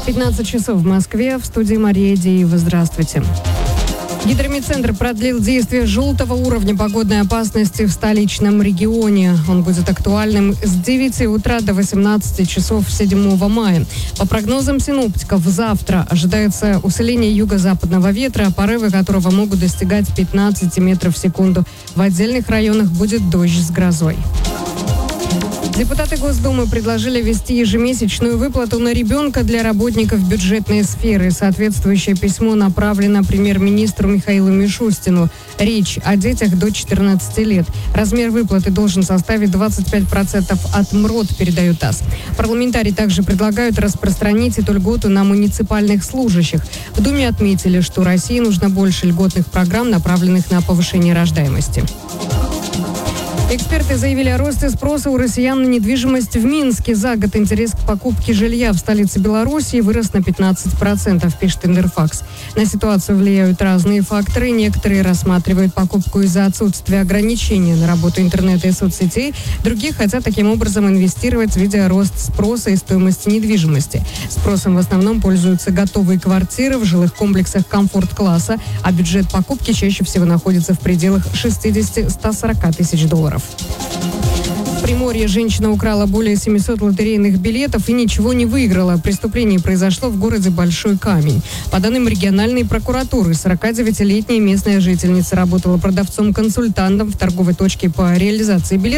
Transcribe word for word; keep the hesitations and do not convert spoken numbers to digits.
пятнадцать часов в Москве. В студии Мария Деева. Здравствуйте. Гидромедцентр продлил действие желтого уровня погодной опасности в столичном регионе. Он будет актуальным с девяти утра до восемнадцати часов седьмого мая. По прогнозам синоптиков, завтра ожидается усиление юго-западного ветра, порывы которого могут достигать пятнадцати метров в секунду. В отдельных районах будет дождь с грозой. Депутаты Госдумы предложили ввести ежемесячную выплату на ребенка для работников бюджетной сферы. Соответствующее письмо направлено премьер-министру Михаилу Мишустину. Речь о детях до четырнадцати лет. Размер выплаты должен составить двадцать пять процентов от МРОТ, передает ТАСС. Парламентарии также предлагают распространить эту льготу на муниципальных служащих. В Думе отметили, что России нужно больше льготных программ, направленных на повышение рождаемости. Эксперты заявили о росте спроса у россиян на недвижимость в Минске. За год интерес к покупке жилья в столице Белоруссии вырос на пятнадцать процентов, пишет Интерфакс. На ситуацию влияют разные факторы. Некоторые рассматривают покупку из-за отсутствия ограничений на работу интернета и соцсетей. Другие хотят таким образом инвестировать, видя рост спроса и стоимости недвижимости. Спросом в основном пользуются готовые квартиры в жилых комплексах комфорт-класса, а бюджет покупки чаще всего находится в пределах шестидесяти - ста сорока тысяч долларов. В Приморье женщина украла более семисот лотерейных билетов и ничего не выиграла. Преступление произошло в городе Большой Камень. По данным региональной прокуратуры, сорокадевятилетняя местная жительница работала продавцом-консультантом в торговой точке по реализации билетов.